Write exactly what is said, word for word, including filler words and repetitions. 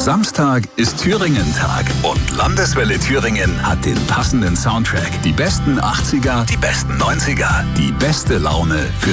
Samstag ist Thüringen-Tag und Landeswelle Thüringen hat den passenden Soundtrack. Die besten achtziger, die besten neunziger, die beste Laune für